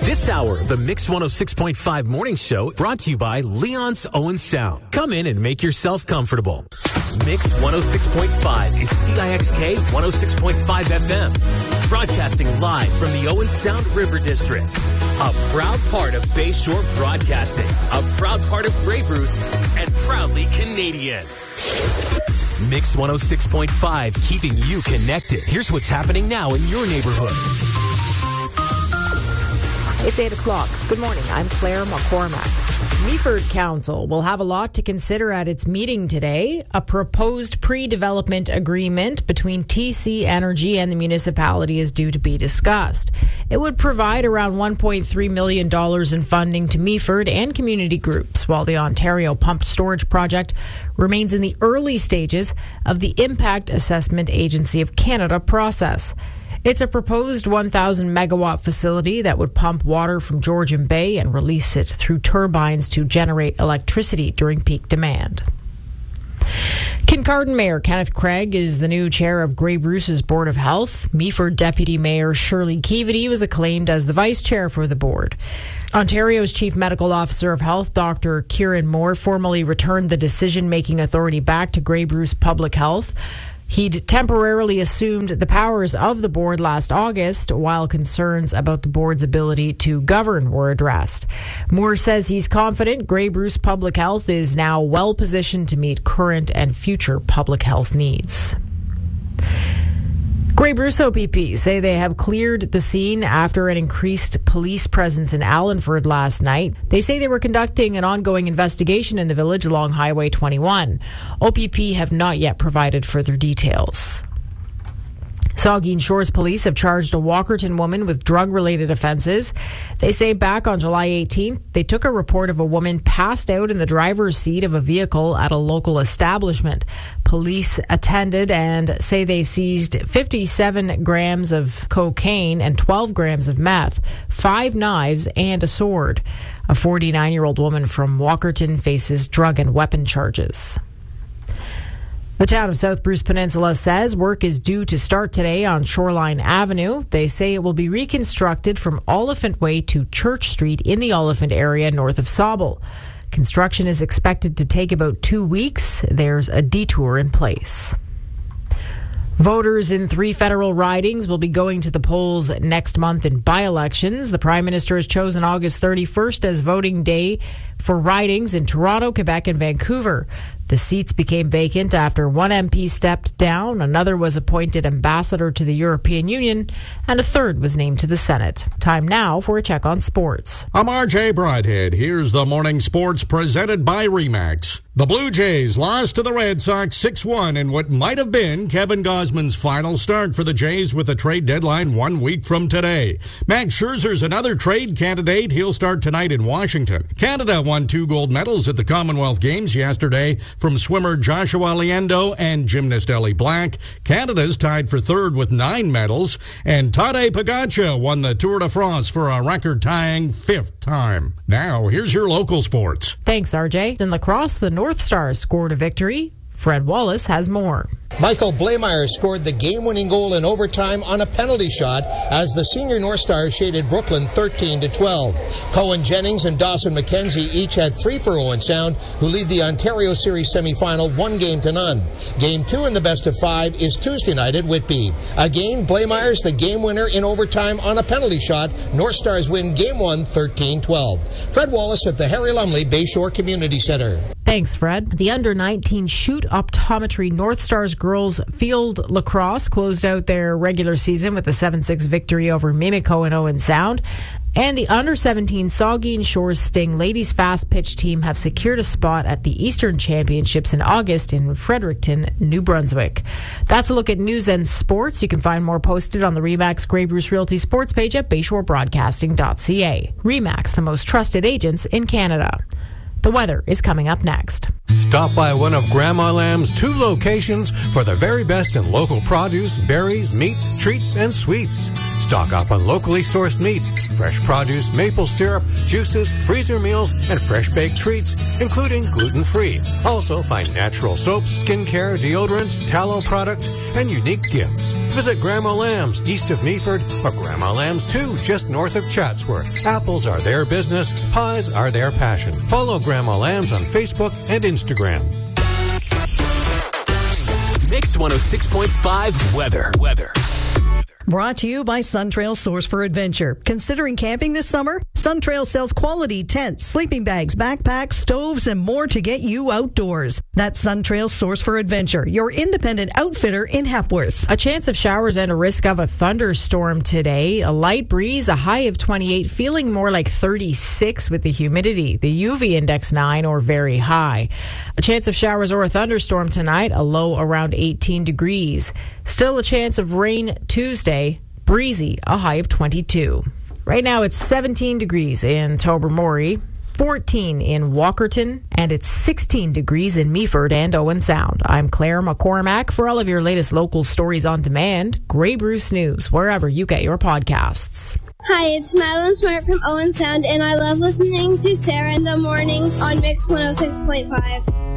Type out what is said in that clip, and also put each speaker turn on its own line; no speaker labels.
This hour of the Mix 106.5 Morning Show brought to you by Leon's Owen Sound. Come in and make yourself comfortable. Mix 106.5 is CIXK 106.5 FM. Broadcasting live from the Owen Sound River District. A proud part of Bayshore Broadcasting. A proud part of Grey Bruce. And proudly Canadian. Mix 106.5, keeping you connected. Here's what's happening now in your neighborhood.
It's 8 o'clock. Good morning. I'm Claire McCormack. Meaford Council will have a lot to consider at its meeting today. A proposed pre-development agreement between TC Energy and the municipality is due to be discussed. It would provide around $1.3 million in funding to Meaford and community groups, while the Ontario Pumped Storage Project remains in the early stages of the Impact Assessment Agency of Canada process. It's a proposed 1,000 megawatt facility that would pump water from Georgian Bay and release it through turbines to generate electricity during peak demand. Kincardine Mayor Kenneth Craig is the new chair of Grey Bruce's Board of Health. Meaford Deputy Mayor Shirley Keevity was acclaimed as the vice chair for the board. Ontario's Chief Medical Officer of Health, Dr. Kieran Moore, formally returned the decision-making authority back to Grey Bruce Public Health. He'd temporarily assumed the powers of the board last August, while concerns about the board's ability to govern were addressed. Moore says he's confident Grey Bruce Public Health is now well positioned to meet current and future public health needs. Grey Bruce OPP say they have cleared the scene after an increased police presence in Allenford last night. They say they were conducting an ongoing investigation in the village along Highway 21. OPP have not yet provided further details. Saugeen Shores police have charged a Walkerton woman with drug-related offences. They say back on July 18th, they took a report of a woman passed out in the driver's seat of a vehicle at a local establishment. Police attended and say they seized 57 grams of cocaine and 12 grams of meth, 5 knives, and a sword. A 49-year-old woman from Walkerton faces drug and weapon charges. The town of South Bruce Peninsula says work is due to start today on Shoreline Avenue. They say it will be reconstructed from Oliphant Way to Church Street in the Oliphant area north of Sauble. Construction is expected to take about 2 weeks. There's a detour in place. Voters in 3 federal ridings will be going to the polls next month in by-elections. The Prime Minister has chosen August 31st as voting day for ridings in Toronto, Quebec, and Vancouver. The seats became vacant after one MP stepped down, another was appointed ambassador to the European Union, and a third was named to the Senate. Time now for a check on sports.
I'm RJ Broadhead. Here's the morning sports presented by RE/MAX. The Blue Jays lost to the Red Sox 6-1 in what might have been Kevin Gausman's final start for the Jays with a trade deadline 1 week from today. Max Scherzer's another trade candidate. He'll start tonight in Washington. Canada won 2 gold medals at the Commonwealth Games yesterday from swimmer Joshua Liendo and gymnast Ellie Black. Canada's tied for third with 9 medals, and Tadej Pogačar won the Tour de France for a record-tying 5th time. Now, here's your local sports.
Thanks, RJ. In lacrosse, the North Stars scored a victory. Fred Wallace has more.
Michael Blameyer scored the game-winning goal in overtime on a penalty shot as the senior North Stars shaded Brooklyn 13-12. Cohen Jennings and Dawson McKenzie each had 3 for Owen Sound, who lead the Ontario Series semifinal 1-0. Game 2 in the best of 5 is Tuesday night at Whitby. Again, Blameyer's the game winner in overtime on a penalty shot. North Stars win Game 1 13-12. Fred Wallace at the Harry Lumley Bayshore Community Center.
Thanks, Fred. The under-19 shoot optometry North Stars girls field lacrosse closed out their regular season with a 7-6 victory over Mimico and Owen Sound. And the under-17 Saugeen Shores Sting ladies fast pitch team have secured a spot at the Eastern Championships in August in Fredericton, New Brunswick. That's a look at news and sports. You can find more posted on the RE/MAX Grey Bruce Realty sports page at bayshorebroadcasting.ca. RE/MAX, the most trusted agents in Canada. The weather is coming up next.
Stop by one of Grandma Lamb's 2 locations for the very best in local produce, berries, meats, treats, and sweets. Stock up on locally sourced meats, fresh produce, maple syrup, juices, freezer meals, and fresh baked treats, including gluten-free. Also find natural soaps, skincare, deodorants, tallow products, and unique gifts. Visit Grandma Lamb's east of Meaford or Grandma Lamb's 2 just north of Chatsworth. Apples are their business. Pies are their passion. Follow Grandma Lamb's on Facebook and Instagram.
Mix 106.5 weather.
Brought to you by Suntrail Source for Adventure. Considering camping this summer? Suntrail sells quality tents, sleeping bags, backpacks, stoves, and more to get you outdoors. That's Suntrail Source for Adventure, your independent outfitter in Hepworth.
A chance of showers and a risk of a thunderstorm today. A light breeze, a high of 28, feeling more like 36 with the humidity. The UV index 9 or very high. A chance of showers or a thunderstorm tonight, a low around 18 degrees. Still a chance of rain Tuesday, breezy, a high of 22. Right now it's 17 degrees in Tobermory, 14 in Walkerton, and it's 16 degrees in Meaford and Owen Sound. I'm Claire McCormack. For all of your latest local stories on demand, Grey Bruce News, wherever you get your podcasts.
Hi, it's Madeline Smart from Owen Sound, and I love listening to Sarah in the morning on Mix 106.5.